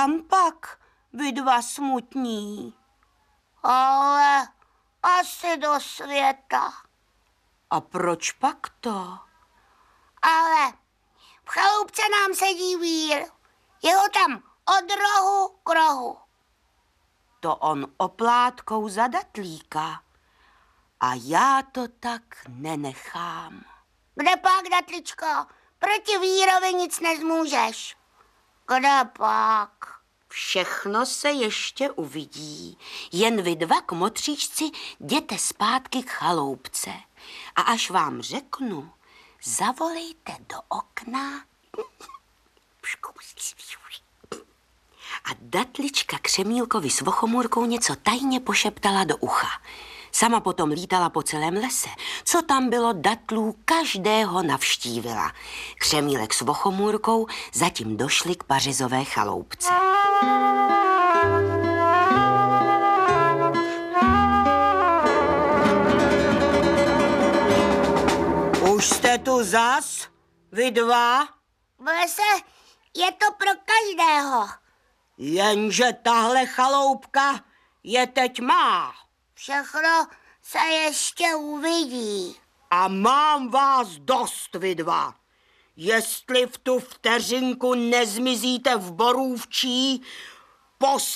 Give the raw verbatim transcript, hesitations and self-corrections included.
kam pak, vy dva smutní? Ale asi do světa. A proč pak to? Ale v chaloupce nám sedí vír. Je ho tam od rohu k rohu. To on oplátkou za datlíka. A já to tak nenechám. Kde pak, datličko? Proti vírovi nic nezmůžeš. Kde pak? Všechno se ještě uvidí. Jen vy dva kmotříčci jděte zpátky k chaloupce. A až vám řeknu, zavolejte do okna. A datlička Křemílkovi s Vochomůrkou něco tajně pošeptala do ucha. Sama potom lítala po celém lese. Co tam bylo datlů, každého navštívila. Křemílek s Vochomůrkou zatím došli k pařezové chaloupce. Už jste tu zas, vy dva? V lese je to pro každého. Jenže tahle chaloupka je teď má. Všechno se ještě uvidí. A mám vás dost, vy dva. Jestli v tu vteřinku nezmizíte v borůvčí, pos